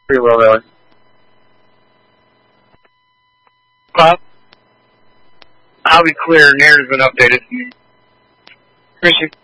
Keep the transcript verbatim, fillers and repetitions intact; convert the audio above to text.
Pretty well, really. Bob? I'll be clear, Nairn's been updated. Christian?